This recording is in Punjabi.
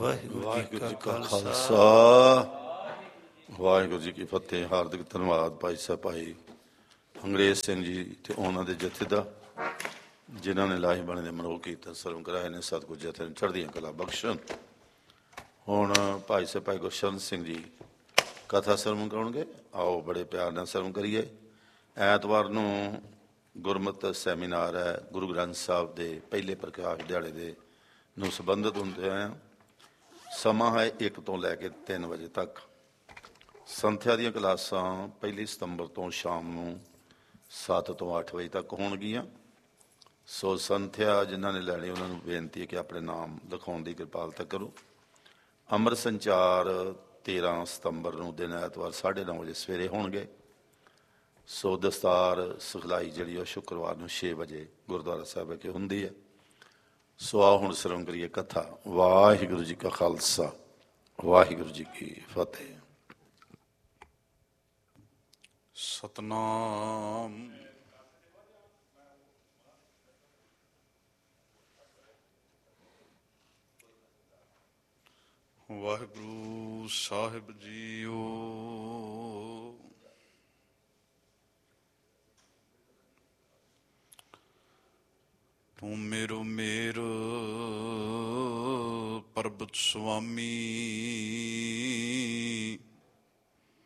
ਵਾਹਿਗੁਰੂ ਜੀ ਕਾ ਖਾਲਸਾ ਵਾਹਿਗੁਰੂ ਜੀ ਕੀ ਫਤਿਹ। ਹਾਰਦਿਕ ਧੰਨਵਾਦ ਭਾਈ ਸਾਹਿਬ ਭਾਈ ਅੰਗਰੇਜ਼ ਸਿੰਘ ਜੀ ਤੇ ਉਹਨਾਂ ਦੇ ਜਥੇ ਦਾ, ਜਿਨ੍ਹਾਂ ਨੇ ਲਾਹੀ ਬਾਣੀ ਦੇ ਮਨੋਹ ਕੀਰਤਨ ਸਰਵ ਕਰਾਏ ਨੇ। ਸਤਿਗੁਰ ਜਥੇ ਨੂੰ ਚੜ੍ਹਦੀਆਂ ਕਲਾ ਬਖਸ਼ਣ। ਹੁਣ ਭਾਈ ਸਾਹਿਬ ਭਾਈ ਗੁਰਸ਼ਰਨ ਸਿੰਘ ਜੀ ਕਥਾ ਸਰਵਣ ਕਰਾਉਣਗੇ। ਆਓ ਬੜੇ ਪਿਆਰ ਨਾਲ ਸਰਵਣ ਕਰੀਏ। ਐਤਵਾਰ ਨੂੰ ਗੁਰਮਤਿ ਸੈਮੀਨਾਰ ਹੈ, ਗੁਰੂ ਗ੍ਰੰਥ ਸਾਹਿਬ ਦੇ ਪਹਿਲੇ ਪ੍ਰਕਾਸ਼ ਦਿਹਾੜੇ ਦੇ ਨੂੰ ਸੰਬੰਧਿਤ ਹੁੰਦੇ ਆ। ਸਮਾਂ ਹੈ 1 ਤੋਂ ਲੈ ਕੇ 3 ਵਜੇ ਤੱਕ। ਸੰਥਿਆ ਦੀਆਂ ਕਲਾਸਾਂ 1 ਸਤੰਬਰ ਤੋਂ ਸ਼ਾਮ ਨੂੰ 7 ਤੋਂ 8 ਵਜੇ ਤੱਕ ਹੋਣਗੀਆਂ। ਸੋ ਸੰਥਿਆ ਜਿਨ੍ਹਾਂ ਨੇ ਲੈਣੀ ਉਹਨਾਂ ਨੂੰ ਬੇਨਤੀ ਹੈ ਕਿ ਆਪਣੇ ਨਾਮ ਲਿਖਾਉਣ ਦੀ ਕਿਰਪਾਲਤਾ ਕਰੋ। ਅੰਮ੍ਰਿਤ ਸੰਚਾਰ 13 ਸਤੰਬਰ ਨੂੰ ਦਿਨ ਐਤਵਾਰ 9:30 ਵਜੇ ਸਵੇਰੇ ਹੋਣਗੇ। ਸੋ ਦਸਤਾਰ ਸਿਖਲਾਈ ਜਿਹੜੀ ਉਹ ਸ਼ੁੱਕਰਵਾਰ ਨੂੰ 6 ਵਜੇ ਗੁਰਦੁਆਰਾ ਸਾਹਿਬ ਵਿਖੇ ਹੁੰਦੀ ਹੈ। ਸੋ ਆਓ ਹੁਣ ਸਰਵਣ ਕਰੀਏ ਕਥਾ। ਵਾਹਿਗੁਰੂ ਜੀ ਕਾ ਖਾਲਸਾ ਵਾਹਿਗੁਰੂ ਜੀ ਕੀ ਫਤਿਹ। ਸਤਨਾਮ ਵਾਹਿਗੁਰੂ ਸਾਹਿਬ ਜੀਓ। ਤੂੰ ਮੇਰੋ ਮੇਰ ਪਰਬਤ ਸੁਆਮੀ,